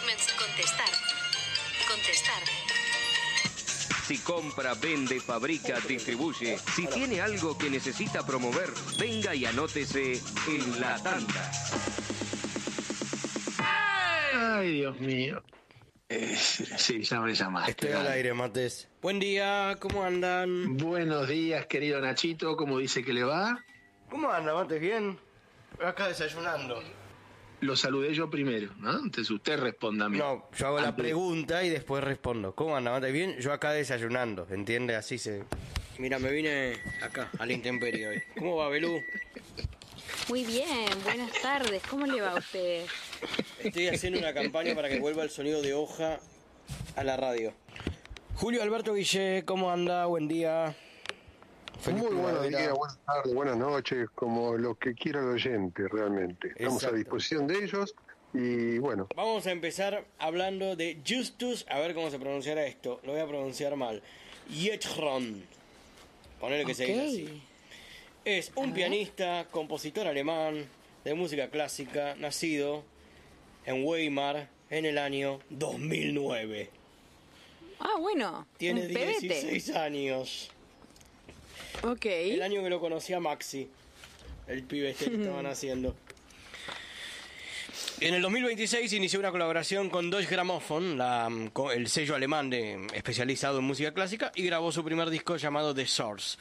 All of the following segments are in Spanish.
Contestar. Contestar. Si compra, vende, fabrica, distribuye. Si tiene algo que necesita promover, venga y anótese en La Tanda. Ay, Dios mío. Sí, ya me llamaste. Estoy al aire, Mates. Buen día, ¿cómo andan? Buenos días, querido Nachito. ¿Cómo dice que le va? ¿Cómo anda, Mates? ¿Bien? Acá desayunando. Lo saludé yo primero, ¿no? Entonces usted responda a mí. No, yo hago la pregunta y después respondo. ¿Cómo anda, Mates? ¿Bien? Yo acá desayunando, ¿entiende? Así se... Mira, me vine acá, a la intemperie hoy. ¿Cómo va, Belú? Muy bien, buenas tardes. ¿Cómo le va a usted? Estoy haciendo una campaña para que vuelva el sonido de hoja a la radio. Julio Alberto Guillé, ¿cómo anda? Buen día. Feliz Muy buenos días, buenas tardes, buenas noches, como lo que quiera el oyente realmente. Estamos a disposición de ellos y bueno. Vamos a empezar hablando de Justus, a ver cómo se pronunciará esto. Lo voy a pronunciar mal. Yetron. Ponele que se dice así. Es un pianista, compositor alemán de música clásica, nacido en Weimar en el año 2009. Ah, bueno. Tiene 16 años. Ok. El año que lo conocí a Maxi, el pibe este que estaban haciendo. En el 2026 inició una colaboración con Deutsche Grammophon, el sello alemán especializado en música clásica, y grabó su primer disco llamado The Source.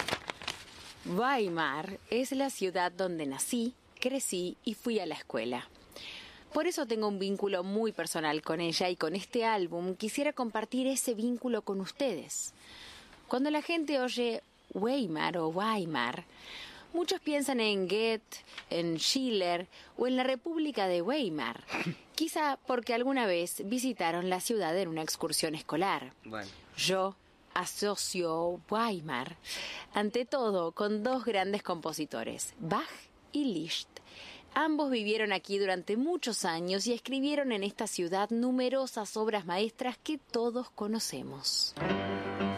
Weimar es la ciudad donde nací, crecí y fui a la escuela. Por eso tengo un vínculo muy personal con ella y con este álbum quisiera compartir ese vínculo con ustedes. Cuando la gente oye Weimar o Weimar, muchos piensan en Goethe, en Schiller o en la República de Weimar. Quizá porque alguna vez visitaron la ciudad en una excursión escolar. Bueno. Yo asocio Weimar, ante todo, con dos grandes compositores, Bach y Liszt. Ambos vivieron aquí durante muchos años y escribieron en esta ciudad numerosas obras maestras que todos conocemos.